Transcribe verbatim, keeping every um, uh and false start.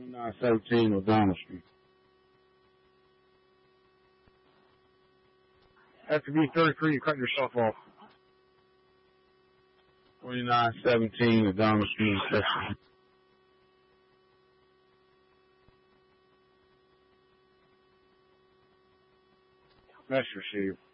twenty-nine seventeen O'Donnell Street. After B thirty-three, you cut yourself off. twenty-nine seventeen O'Donnell Street. Message received.